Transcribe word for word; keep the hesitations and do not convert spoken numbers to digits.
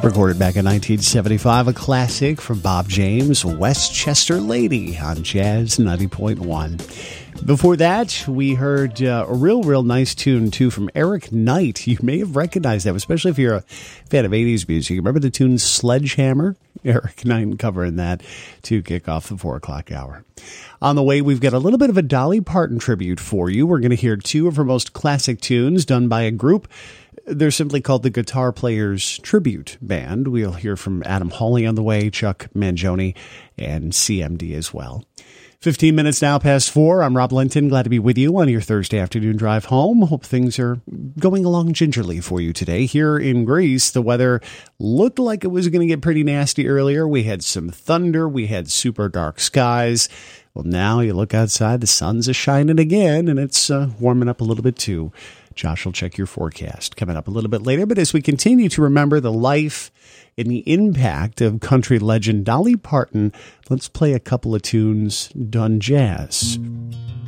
Recorded back in nineteen seventy-five, a classic from Bob James, Westchester Lady on Jazz ninety point one. Before that, we heard uh, a real, real nice tune, too, from Eric Knight. You may have recognized that, especially if you're a fan of eighties music. Remember the tune Sledgehammer? Eric Knight covering that to kick off the four o'clock hour. On the way, we've got a little bit of a Dolly Parton tribute for you. We're going to hear two of her most classic tunes done by a group. They're simply called the Guitar Players Tribute Band. We'll hear from Adam Hawley on the way, Chuck Mangione, and C M D as well. fifteen minutes now past four. I'm Rob Linton. Glad to be with you on your Thursday afternoon drive home. Hope things are going along gingerly for you today. Here in Greece, the weather looked like it was going to get pretty nasty earlier. We had some thunder. We had super dark skies. Well, now you look outside, the sun's a shining again, and it's uh, warming up a little bit too. Josh will check your forecast coming up a little bit later. But as we continue to remember the life and the impact of country legend Dolly Parton, let's play a couple of tunes done jazz.